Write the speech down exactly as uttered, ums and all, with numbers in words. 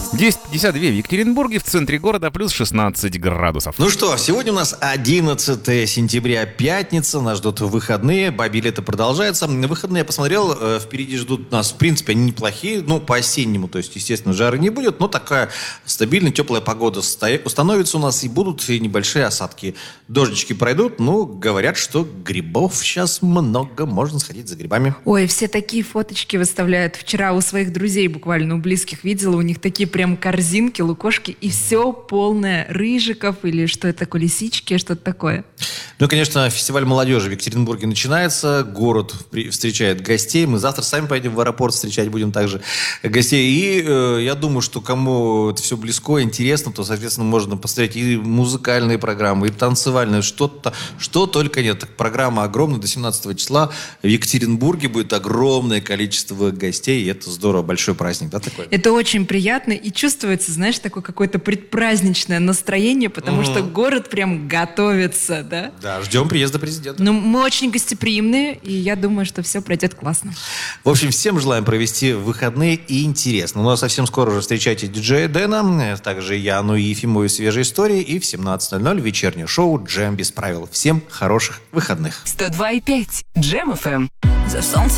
десять пятьдесят два в Екатеринбурге, в центре города плюс шестнадцать градусов. Ну что, сегодня у нас одиннадцатое сентября, пятница, нас ждут выходные, бабье лето продолжается. Выходные я посмотрел, э, впереди ждут нас, в принципе, они неплохие, ну, по-осеннему, то есть, естественно, жары не будет, но такая стабильная, теплая погода сто- установится у нас, и будут и небольшие осадки. Дождички пройдут, ну, говорят, что грибов сейчас много, можно сходить за грибами. Ой, все такие фоточки выставляют. Вчера у своих друзей, буквально у близких, видела, у них такие прям корзинки, лукошки, и все полное рыжиков, или что это такое, лисички, что-то такое. Ну, конечно, фестиваль молодежи в Екатеринбурге начинается, город при- встречает гостей, мы завтра сами пойдем в аэропорт встречать будем также гостей, и э, я думаю, что кому это все близко, интересно, то, соответственно, можно посмотреть и музыкальные программы, и танцевальные, что-то, что только нет. Так, программа огромная, до семнадцатого числа в Екатеринбурге будет огромное количество гостей, и это здорово, большой праздник, да, такой? Это очень приятно, и чувствуется, знаешь, такое какое-то предпраздничное настроение, потому Мгм. что город прям готовится, да? Да, ждем приезда президента. Но мы очень гостеприимные, и я думаю, что все пройдет классно. В общем, всем желаем провести выходные и интересно. Ну а совсем скоро уже встречайте диджея Дэна, также Яну и Ефимову «Свежие истории», и в семнадцать ноль ноль вечернее шоу «Джем без правил». Всем хороших выходных. сто два и пять Джем эф эм. За солнце